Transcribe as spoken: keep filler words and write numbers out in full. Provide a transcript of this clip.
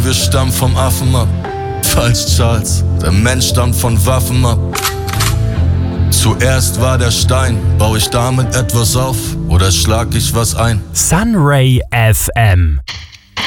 wir stammen vom Affen ab. Falsch, Charles, der Mensch stammt von Waffen ab. Zuerst war der Stein, bau ich damit etwas auf oder schlag ich was ein? Sunray F M.